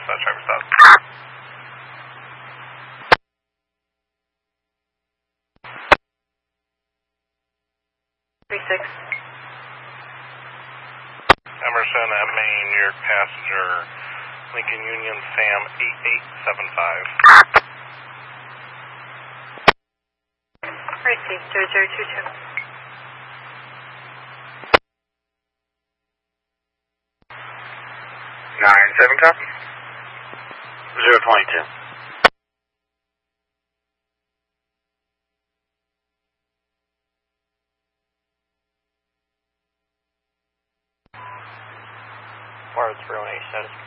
dispatch, driver stop. 36. Emerson at Main, New York passenger, Lincoln Union Sam 8875. Receive 0022. 97 copy. 022. Bar 318 status.